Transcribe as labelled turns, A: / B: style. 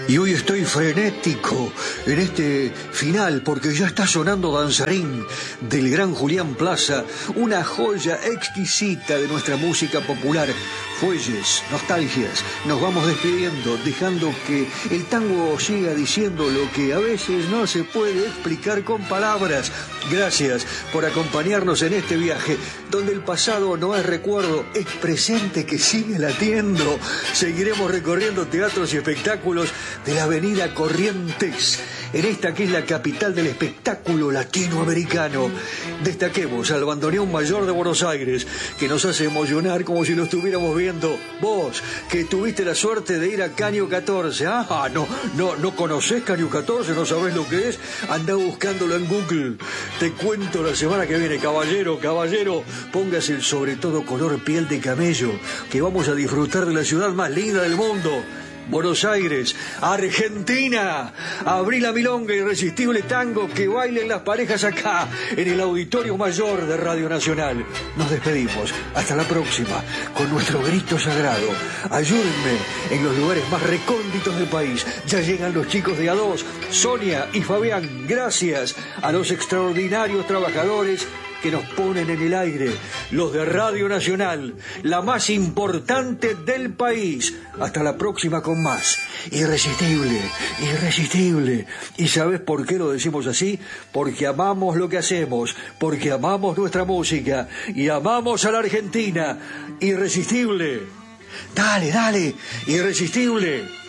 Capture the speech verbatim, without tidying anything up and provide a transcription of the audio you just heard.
A: Y hoy estoy frenético en este final porque ya está sonando Danzarín del gran Julián Plaza, una joya exquisita de nuestra música popular. Fuelles, nostalgias, nos vamos despidiendo, dejando que el tango siga diciendo lo que a veces no se puede explicar con palabras. Gracias por acompañarnos en este viaje, donde el pasado no es recuerdo, es presente que sigue latiendo. Seguiremos recorriendo teatros y espectáculos de la avenida Corrientes, en esta que es la capital del espectáculo latinoamericano. Destaquemos al bandoneón mayor de Buenos Aires, que nos hace emocionar como si lo estuviéramos viendo. Vos, que tuviste la suerte de ir a Caño catorce. Ah, no, no, no conocés Caño catorce, no sabés lo que es. Andá buscándolo en Google. Te cuento la semana que viene, caballero, caballero, póngase el sobre todo color piel de camello, que vamos a disfrutar de la ciudad más linda del mundo. Buenos Aires, Argentina. Abrí la milonga, irresistible tango que bailen las parejas acá, en el Auditorio Mayor de Radio Nacional. Nos despedimos. Hasta la próxima, con nuestro grito sagrado. Ayúdenme en los lugares más recónditos del país. Ya llegan los chicos de A dos, Sonia y Fabián. Gracias a los extraordinarios trabajadores que nos ponen en el aire, los de Radio Nacional, la más importante del país. Hasta la próxima con más. Irresistible, irresistible. ¿Y sabes por qué lo decimos así? Porque amamos lo que hacemos, porque amamos nuestra música y amamos a la Argentina. Irresistible. Dale, dale, irresistible.